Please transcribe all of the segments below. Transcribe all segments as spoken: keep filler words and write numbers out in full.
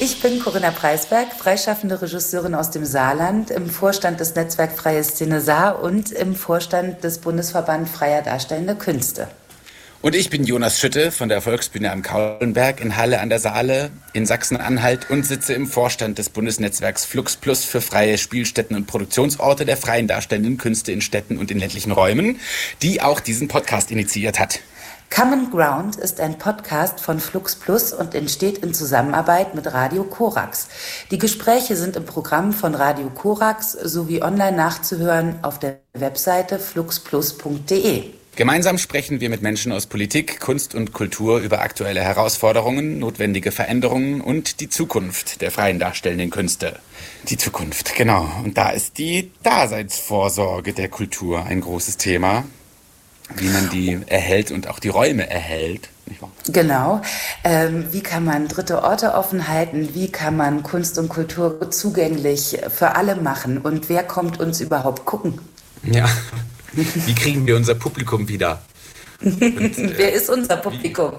Ich bin Corinna Preisberg, freischaffende Regisseurin aus dem Saarland, im Vorstand des Netzwerk Freie Szene Saar und im Vorstand des Bundesverband Freier Darstellende Künste. Und ich bin Jonas Schütte von der Volksbühne am Kaulenberg in Halle an der Saale in Sachsen-Anhalt und sitze im Vorstand des Bundesnetzwerks Flux Plus für freie Spielstätten und Produktionsorte der freien darstellenden Künste in Städten und in ländlichen Räumen, die auch diesen Podcast initiiert hat. Common Ground ist ein Podcast von Flux Plus und entsteht in Zusammenarbeit mit Radio Korax. Die Gespräche sind im Programm von Radio Korax sowie online nachzuhören auf der Webseite fluxplus punkt de. Gemeinsam sprechen wir mit Menschen aus Politik, Kunst und Kultur über aktuelle Herausforderungen, notwendige Veränderungen und die Zukunft der freien darstellenden Künste. Die Zukunft, genau. Und da ist die Daseinsvorsorge der Kultur ein großes Thema. Wie man die erhält und auch die Räume erhält. Nicht wahr? Genau. Ähm, wie kann man dritte Orte offen halten? Wie kann man Kunst und Kultur zugänglich für alle machen? Und wer kommt uns überhaupt gucken? Ja. Wie kriegen wir unser Publikum wieder? Und, äh, wer ist unser Publikum?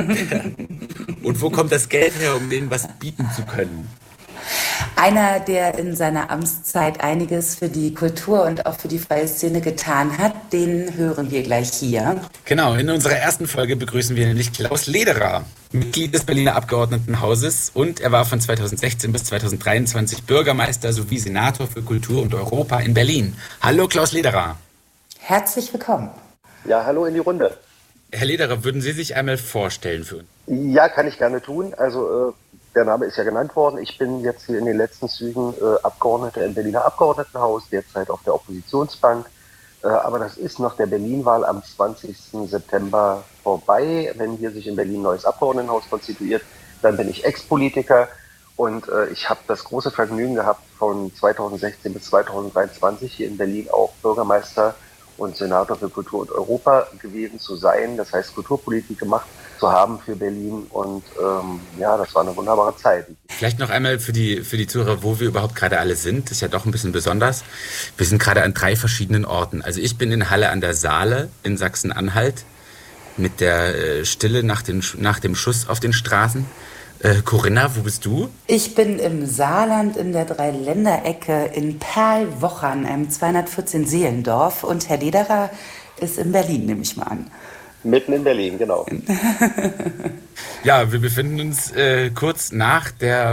Und wo kommt das Geld her, um denen was bieten zu können? Einer, der in seiner Amtszeit einiges für die Kultur und auch für die freie Szene getan hat, den hören wir gleich hier. Genau, in unserer ersten Folge begrüßen wir nämlich Klaus Lederer, Mitglied des Berliner Abgeordnetenhauses, und er war von zweitausendsechzehn bis zweitausenddreiundzwanzig Bürgermeister sowie Senator für Kultur und Europa in Berlin. Hallo Klaus Lederer. Herzlich willkommen. Ja, hallo in die Runde. Herr Lederer, würden Sie sich einmal vorstellen für uns? Ja, kann ich gerne tun. Also äh, der Name ist ja genannt worden. Ich bin jetzt hier in den letzten Zügen äh, Abgeordneter im Berliner Abgeordnetenhaus, derzeit auf der Oppositionsbank. Äh, aber das ist nach der Berlin-Wahl am zwanzigsten September vorbei. Wenn hier sich in Berlin ein neues Abgeordnetenhaus konstituiert, dann bin ich Ex-Politiker. Und äh, ich habe das große Vergnügen gehabt, von zweitausendsechzehn bis zweitausenddreiundzwanzig hier in Berlin auch Bürgermeister und Senator für Kultur und Europa gewesen zu sein. Das heißt, Kulturpolitik gemacht zu haben für Berlin. Und ähm, ja, das war eine wunderbare Zeit. Vielleicht noch einmal für die, für die Zuhörer, wo wir überhaupt gerade alle sind. Das ist ja doch ein bisschen besonders. Wir sind gerade an drei verschiedenen Orten. Also ich bin in Halle an der Saale in Sachsen-Anhalt mit der äh, Stille nach, den, nach dem Schuss auf den Straßen. Äh, Corinna, wo bist du? Ich bin im Saarland in der Dreiländerecke in Perlwochern, einem zweihundertvierzehn Seelendorf. Und Herr Lederer ist in Berlin, nehme ich mal an. Mitten in Berlin, genau. Ja, wir befinden uns äh, kurz nach der